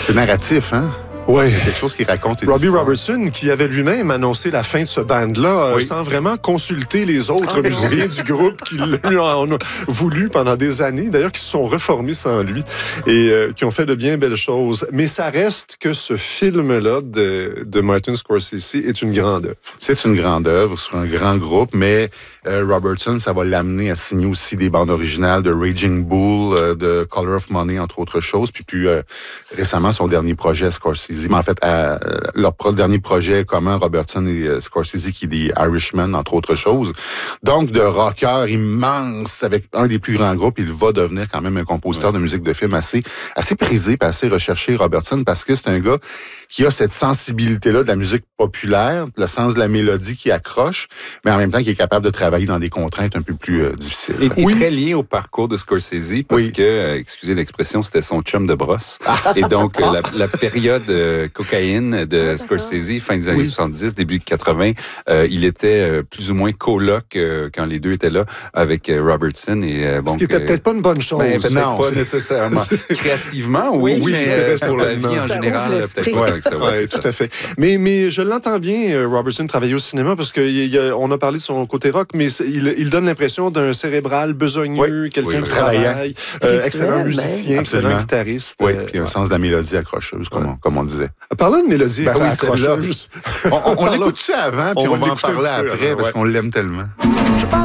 C'est narratif, hein? Oui. C'est quelque chose qui raconte une Robbie histoire. Robertson, qui avait lui-même annoncé la fin de ce band-là, Oui. sans vraiment consulter les autres musiciens du groupe qui lui ont voulu pendant des années, d'ailleurs, qui se sont reformés sans lui et qui ont fait de bien belles choses. Mais ça reste que ce film-là de Martin Scorsese est une grande œuvre. C'est une grande œuvre sur un grand groupe, mais Robertson, ça va l'amener à signer aussi des bandes originales de Raging Bull, de Color of Money, entre autres choses. Puis plus récemment, son dernier projet, Scorsese. Mais en fait, leur dernier projet commun, Robertson et Scorsese, qui est des Irishman, entre autres choses. Donc, de rocker immense, avec un des plus grands groupes, il va devenir quand même un compositeur de musique de film assez prisé, assez recherché, Robertson, parce que c'est un gars qui a cette sensibilité-là de la musique populaire, le sens de la mélodie qui accroche, mais en même temps qui est capable de travailler dans des contraintes un peu plus difficiles. Et très lié au parcours de Scorsese, parce que, excusez l'expression, c'était son chum de brosse. Et donc, la période cocaïne de Scorsese, fin des années 70, début 80, il était plus ou moins coloc quand les deux étaient là avec Robertson. Et, Ce qui était peut-être pas une bonne chose. Peut-être pas nécessairement. Créativement, oui, mais pour la vie en général, peut-être pas avec ça. Oui, tout à fait. Mais je l'entends bien, Robertson, travailler au cinéma, parce qu'on a parlé de son côté rock, mais il donne l'impression d'un cérébral besogneux, quelqu'un qui travaille, excellent musicien, excellent guitariste. Oui, puis un sens de la mélodie accrocheuse, comme on disait. Parlant de mélodie accrocheuse, on l'écoute-tu avant, puis on va en parler après, parce qu'on l'aime tellement. Je pars